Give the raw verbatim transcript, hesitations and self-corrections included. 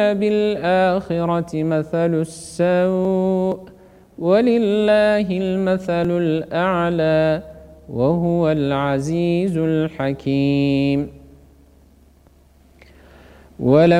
بالآخرة مثل السوء ولله المثل الأعلى وهو العزيز الحكيم. ولو